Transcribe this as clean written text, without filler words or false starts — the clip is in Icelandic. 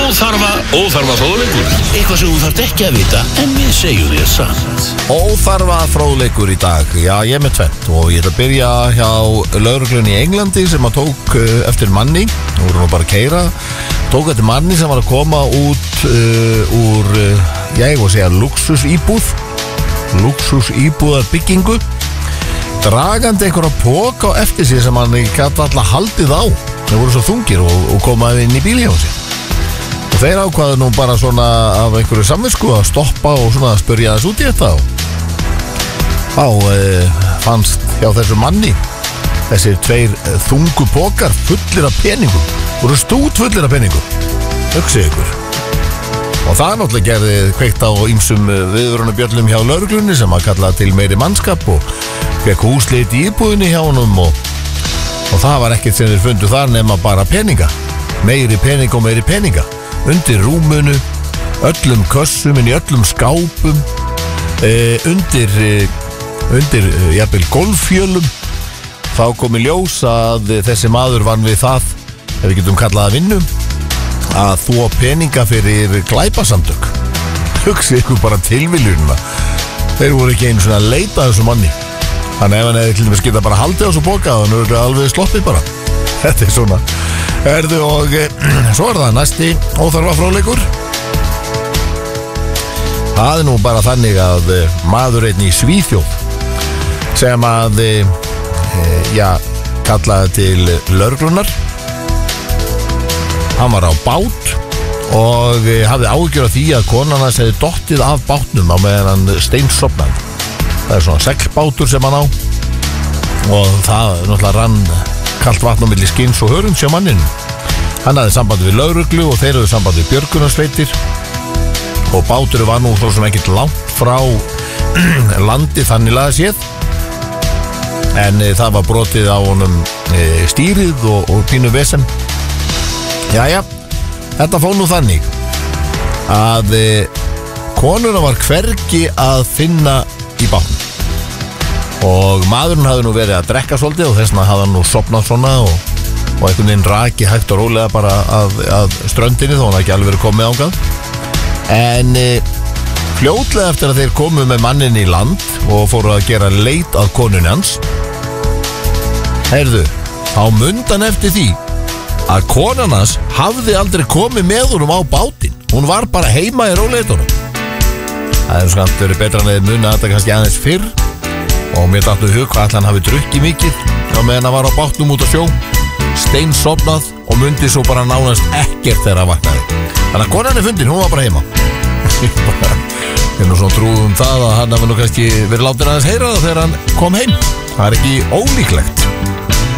Óþarfa fróðleikur. Eitthvað sem þú þarft ekki að vita, en við segjum þér samt. Óþarfa fróðleikur í dag. Já, ég er með tvennt og ég ætla að byrja hjá lögreglunni í Englandi sem að tók eftir manni. Nú voru nú bara að keyra. Tók eftir manni sem var að koma út úr, ég var að segja, luxusíbúðar byggingu, dragandi einhverja póka á eftir sig sem hann gat alltaf haldið á. Þeir voru svo þungir og komaði inn í bíl hjá sig. Og þeir ákvaðu nú bara svona af einhverju samvisku að stoppa og svona að spyrja þess út í þetta. Þá fannst hjá þessu manni þessir 2 þungu pókar fullir af peningum. Voru stútfullir af peningum. Hugsið ykkur. Og það náttúrulega gerði kveikt á ýmsum viðvörunarbjöllum hjá lögreglunni sem að kalla til meiri mannskap og fekk húsleit í íbúðinni hjá honum og það var ekkert sem þeir fundu þar nema bara peninga. Meiri peninga og meiri peninga. Undir rúmunu, öllum kössum, inn í öllum skápum, undir jafnvel golffjölum. Þá kom í ljós að þessi maður vann við það, ef við getum kallað að vinnu, að þvo peninga fyrir glæpasamtök. Hugsið ykkur bara tilviljunina. Þeir voru ekki einu svona að leita að þessu manni. Þannig ef hann hefði til dæmis getað bara haldið á þessu póka, þannig að það alveg sloppið bara. Þetta er svona. Erðu og svo er það næsti óþarfa fróðleikur. Það er nú bara þannig að maður einn í Svíþjóð sem að kallaði til lögreglunar. Hann var á bát og hafði áhyggjur af því að konan hans hefði dottið af bátnum á meðan hann steinsofnaði. Það er svona seglbátur sem hann á og það náttúrulega rann kalt vatn á milli skins og hörunds hjá manninn. Hann hafði sambandi við lögreglu og þeir hafði sambandi við björgunarsveitir og báturinn var nú svo sem ekkert langt frá landi þannig laða séð, en það var brotið á honum stýrið og pínu vesen. Jæja, þetta fór nú þannig að konuna var hvergi að finna í bátnum og maðurinn hafði nú verið að drekka svolítið og þess vegna hafði hann nú sofnað svona og einhvern veginn raki hægt og rólega bara að ströndinni þó hann ekki alveg verið komið ángað. En fljótlega eftir að þeir komu með mannin í land og fóru að gera leit að konunni hans, heyrðu, þá mundi hann eftir því að konan hans hafði aldrei komið með honum á bátinn. Hún var bara heima í róleitunum. Það er skamt verið betra en þeir muna þetta kannski aðeins fyrr og mér dættu hug hvað allan hafi drukkið mikið á meðan hann var á bátnum út á sjó, steinsofnað og mundi svo bara nánast ekkert þegar hann vaknaði. Þannig að konan er fundin, hún var bara heima. Ég er nú svona trúð það að hann hafi nú kannski verið látin aðeins heyra það þegar hann kom heim. Það er ekki ólíklegt.